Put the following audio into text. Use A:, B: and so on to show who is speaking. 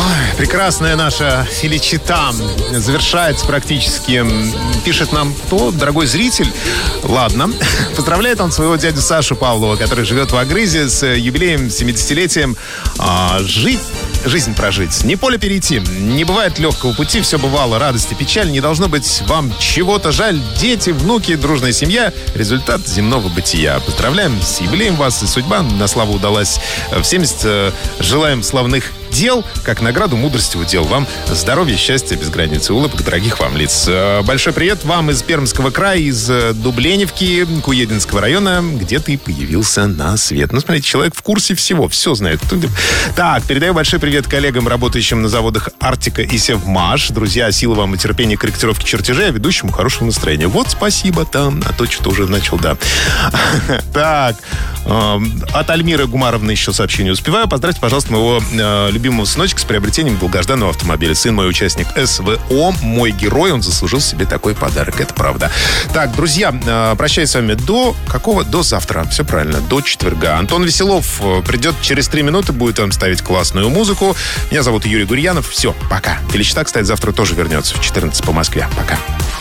A: Ой, прекрасная наша Феличита завершается практически. Пишет нам кто? Дорогой зритель. Ладно. Поздравляет он своего дядю Сашу Павлова, который живет в Агрызе, с юбилеем, 70-летием. Жизнь прожить. Не поле перейти. Не бывает легкого пути. Все бывало. Радость и печаль. Не должно быть вам чего-то жаль. Дети, внуки, дружная семья. Результат земного бытия. Поздравляем с юбилеем вас. И судьба на славу удалась. В 70 желаем славных дел, как награду мудрости удел. Вам здоровья, счастья, без границ и улыбок, дорогих вам лиц. Большой привет вам из Пермского края, из Дубленевки, Куединского района, где ты появился на свет. Ну, смотрите, человек в курсе всего, все знает. Так, передаю большой привет коллегам, работающим на заводах «Артика» и «Севмаш». Друзья, силы вам и терпения корректировки чертежей, а ведущему хорошего настроения. Вот спасибо там, а то что-то уже начал, да. Так, от Альмиры Гумаровны еще сообщение успеваю. Поздравьте, пожалуйста, моего любимого сыночка с приобретением долгожданного автомобиля. Сын мой участник СВО, мой герой, он заслужил себе такой подарок. Это правда. Так, друзья, прощаюсь с вами до какого? До завтра. Все правильно, до четверга. Антон Веселов придет через 3 минуты, будет вам ставить классную музыку. Меня зовут Юрий Гурьянов. Все, пока. Феличита, кстати, завтра тоже вернется в 14 по Москве. Пока.